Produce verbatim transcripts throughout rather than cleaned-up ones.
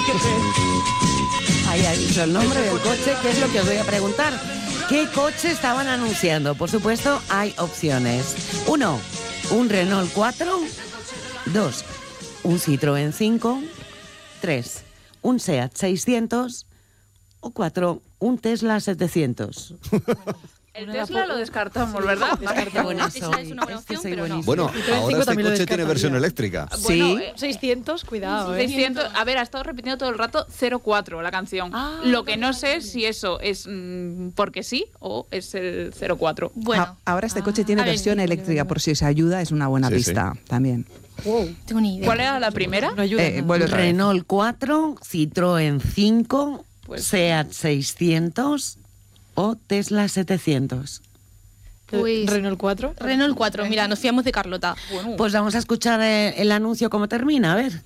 Ahí ha dicho el nombre del coche, que es lo que os voy a preguntar. ¿Qué coche estaban anunciando? Por supuesto, hay opciones. Uno, un Renault cuatro. Dos, un Citroën cinco. Tres, un SEAT seiscientos. O cuatro, un Tesla setecientos. El Tesla lo descartamos, ¿verdad? Bueno, Esa es una buena opción, pero no. Bueno, ahora este coche tiene versión eléctrica. Bueno, Sí. eh, seiscientos, cuidado, ¿eh? seiscientos, a ver, ha estado repitiendo todo el rato cero cuatro la canción. Ah, Lo que no sé es si eso es mmm, porque sí o es el cero cuatro. Bueno, A- ahora este coche tiene a ver, versión vale, eléctrica, vale, por si os ayuda, es una buena Sí, pista también. tengo ni idea. ¿Cuál era la primera? No ayuda Eh, nada. vuelve otra vez. Renault cuatro, Citroën cinco, Pues- SEAT seiscientos o Tesla setecientos. Pues, Renault cuatro. Renault cuatro, mira, nos fiamos de Carlota. Bueno, Pues vamos a escuchar eh, el anuncio cómo termina, a ver.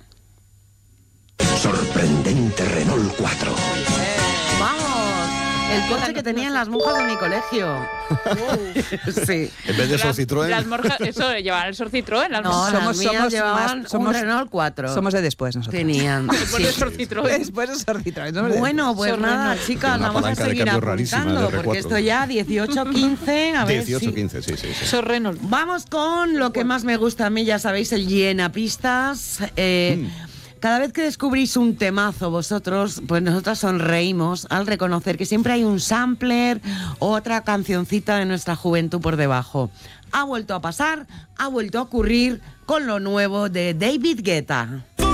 Sorprendente Renault cuatro. ¡Vamos! El coche que tenían las monjas de mi colegio. Sí. En vez de las, esos Citroën. las morjas, eso llevaban el Sor Citroën, las No, morjas. Somos- las mías somos llevaban más- somos- un Renault cuatro. Somos de después nosotros. Tenían. Después sí. de Sor Citroën. Después de Sor Citroën, somos de Bueno, pues después. nada, chicas, Una vamos a palanca de seguir cambio rarísima apuntando, de R porque cuatro. esto ya dieciocho quince, a ver dieciocho si... quince, sí, sí, sí. Sor Renault. Vamos con lo que más me gusta a mí, ya sabéis, el llenapistas. Eh, Cada vez que descubrís un temazo vosotros, pues nosotras sonreímos al reconocer que siempre hay un sampler o otra cancioncita de nuestra juventud por debajo. Ha vuelto a pasar, ha vuelto a ocurrir con lo nuevo de David Guetta.